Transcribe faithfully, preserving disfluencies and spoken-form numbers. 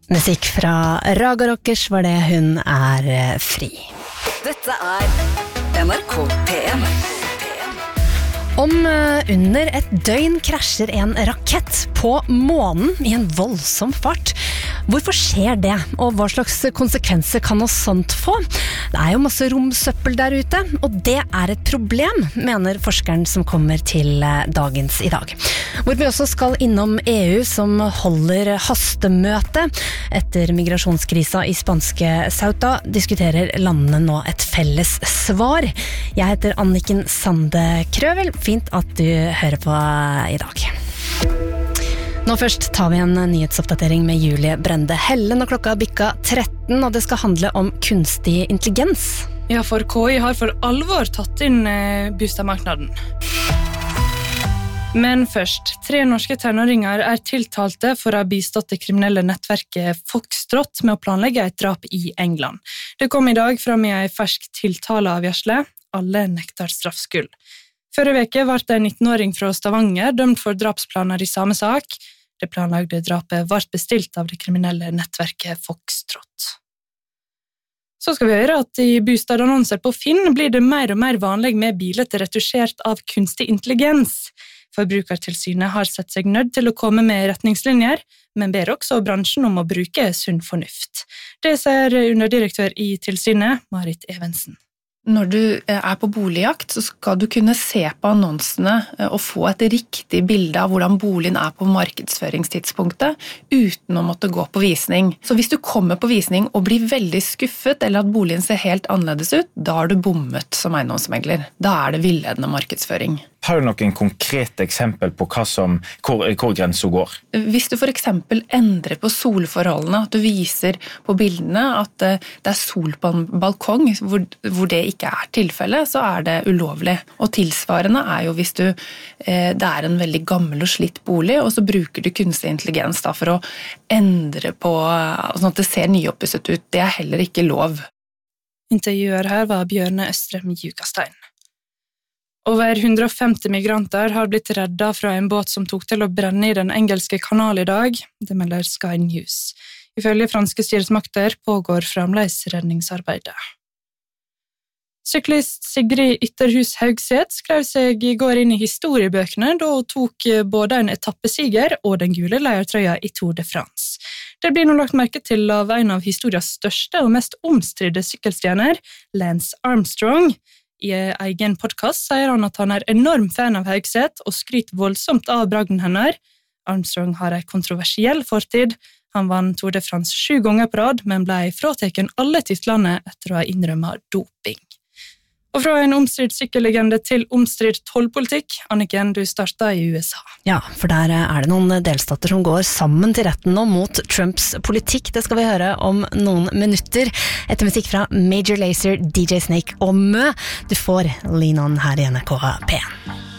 Musikk fra Raga Rockers var det, hun er fri. Dette er N R K P en. Om under et døgn krasjer en rakett på månen i en voldsom fart. Hvorfor skjer det, og hva slags konsekvenser kan noe sånt få? Det er jo masse romsøppel der ute, og det er et problem, mener forskeren som kommer til dagens i dag. Hvor vi også skal innom E U som holder hastemøte. Etter migrasjonskrisa i spanske Ceuta diskuterer landene nå et felles svar. Jeg heter Anniken Sande Krøvel. Fint at du hører på i dag. Nå først tar vi en nyhetsoppdatering med Julie Brende Helle når klokka bikka tretten, og det skal handle om kunstig intelligens. Ja, for K I har for alvor tatt inn eh, boligmarkedet. Men først, tre norske tenåringer er tiltalte for å ha bistått det kriminelle nettverket Foxtrot med å planlegge et drap i England. Det kom i dag fram i en fersk tiltaleavgjørsle. Alle nekter straffskyld. Forrige veke ble en nittenåring fra Stavanger dømt for drapsplaner i samme sak. Det planlagte drapet ble bestilt av det kriminelle nettverket Foxtrot. Så skal vi høre at i boligannonser på Finn blir det mer og mer vanlig med biler retusjert av kunstig intelligens. Forbrukertilsynet har sett seg nødt til å komme med retningslinjer, men ber også bransjen om å bruke sunn fornuft. Det ser underdirektør i tilsynet, Marit Evensen. Når du er på boligjakt, så skal du kunne se på annonsene og få et riktig bilde av hvordan boligen er på markedsføringstidspunktet, uten å måtte gå på visning. Så hvis du kommer på visning og blir veldig skuffet, eller at boligen ser helt annerledes ut, da har du bommet som eiendomsmegler. Da er det villedende markedsføring. Har du noen konkrete eksempel på hva som, hvor, hvor grensen går? Hvis du for eksempel endrer på solforholdene, at du viser på bildene at det er sol på en balkong, hvor, hvor det ikke er tilfellet, så er det ulovlig. Og tilsvarende er jo hvis du, eh, det er en veldig gammel og slitt bolig, og så bruker du kunstig intelligens da, for å endre på, sånn at det ser nyoppusset ut. Det er heller ikke lov. Intervjuer her var Bjørne Østrem Jukastein. Over hundre og femti migranter har blitt reddet fra en båt som tok til å brenne i den engelske kanalen i dag, det melder Sky News. Ifølge franske styresmakter pågår fremdeles redningsarbeidet. Syklist Sigrid Ytterhus Haugseth skrev seg i går inn i historiebøkene da hun tok både en etappesiger og den gule leiertrøya i Tour de France. Det blir nå lagt merke til av en av historias største og mest omstridte sykkelstjerner, Lance Armstrong. I egen podcast sier han at han er enorm fan av Haugseth og skryter voldsomt av bragden hennes. Armstrong har en kontroversiell fortid. Han vant Tour de France sju ganger på rad, men ble fratatt alle titlene etter å ha innrømmet doping. Og fra en omstridt sykkellegende til omstridt tollpolitikk, Anniken, du startet i U S A. Ja, for der er det noen delstater som går sammen til retten nå mot Trumps politikk. Det skal vi høre om noen minutter. Etter musikk fra Major Lazer, D J Snake og Mø. Du får Lean On her i N R K P en.